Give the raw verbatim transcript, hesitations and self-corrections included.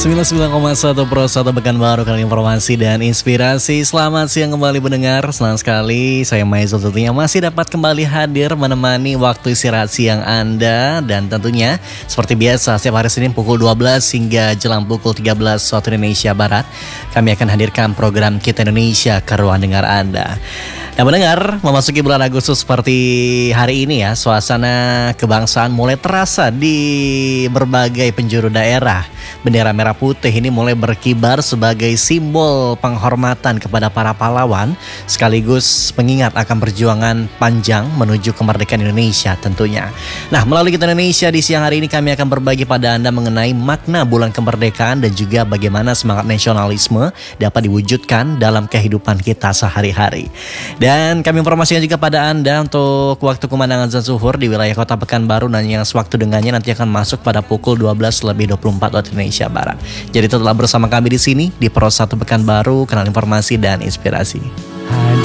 sembilan puluh sembilan koma satu Pro satu Pekanbaru, kali informasi dan inspirasi. Selamat siang kembali mendengar. Senang sekali saya Maizul tentunya masih dapat kembali hadir menemani waktu istirahat siang Anda. Dan tentunya seperti biasa setiap hari Senin pukul dua belas hingga jelang pukul tiga belas waktu Indonesia Barat, kami akan hadirkan program Kita Indonesia ke ruang dengar Anda. Nah mendengar, memasuki bulan Agustus seperti hari ini ya, suasana kebangsaan mulai terasa di berbagai penjuru daerah. Bendera merah putih ini mulai berkibar sebagai simbol penghormatan kepada para pahlawan, sekaligus pengingat akan perjuangan panjang menuju kemerdekaan Indonesia tentunya. Nah, melalui Kita Indonesia di siang hari ini kami akan berbagi pada Anda mengenai makna bulan kemerdekaan dan juga bagaimana semangat nasionalisme dapat diwujudkan dalam kehidupan kita sehari-hari. Dan kami informasikan juga pada Anda untuk waktu kumandangan azan zuhur di wilayah Kota Pekanbaru dan yang sewaktu dengannya nanti akan masuk pada pukul dua belas lebih dua puluh empat waktu Indonesia Barat. Jadi tetaplah bersama kami di sini di Pro satu Pekanbaru, kanal informasi dan inspirasi.